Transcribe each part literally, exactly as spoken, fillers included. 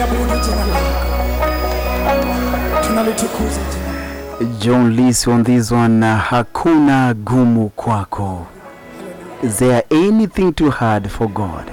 John Lisi on this one, hakuna gumu kwako. Is there anything too hard for God?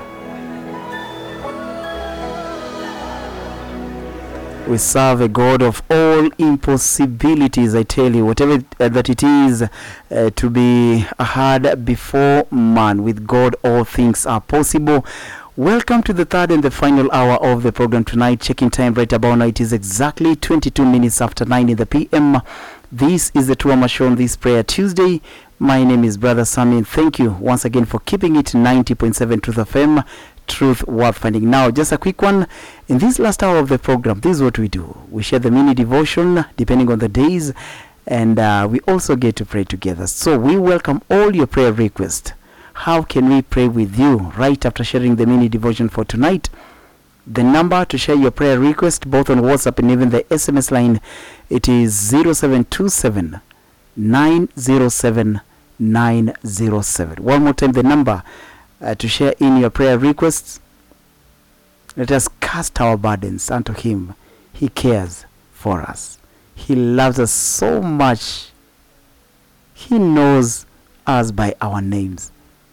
We serve a God of all impossibilities. I tell you, whatever that it is uh, to be hard before man, with God all things are possible. Welcome to the third and the final hour of the program tonight. Checking time right about now. It is exactly twenty-two minutes after nine in the P M. This is the Tuama Show on this Prayer Tuesday. My name is Brother Sammy. Thank you once again for keeping it ninety point seven Truth F M. Truth worth finding. Now, just a quick one. In this last hour of the program, this is what we do. We share the mini devotion depending on the days, and uh, we also get to pray together. So we welcome all your prayer requests. How can we pray with you right after sharing the mini devotion for tonight? The number to share your prayer request, both on WhatsApp and even the S M S line, it is zero seven two seven nine zero seven nine zero seven. One more time, the number uh, to share in your prayer requests. Let us cast our burdens unto Him. He cares for us. He loves us so much. He knows us by our names.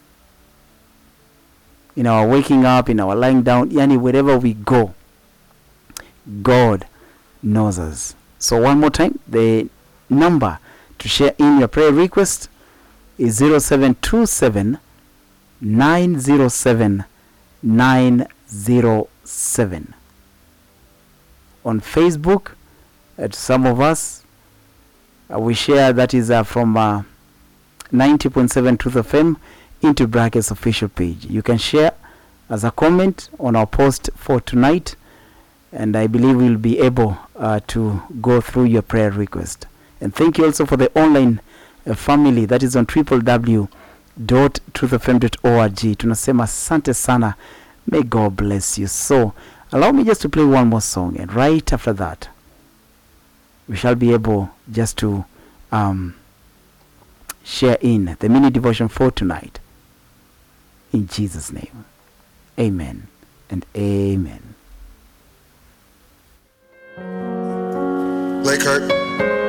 In our waking up, in our lying down, yani wherever we go, God knows us. So one more time, the number to share in your prayer request is zero seven two seven nine zero seven nine zero seven. On Facebook, uh, some of us, uh, we share, that is uh, from uh, ninety point seven Truth F M into brackets official page. You can share as a comment on our post for tonight, and I believe we'll be able uh, to go through your prayer request. And thank you also for the online uh, family that is on w w w dot truth f m dot org. Tunasema asante sana. May God bless you. So allow me just to play one more song, and right after that we shall be able just to um, share in the mini devotion for tonight. In Jesus' name, amen and amen. Lake Hart.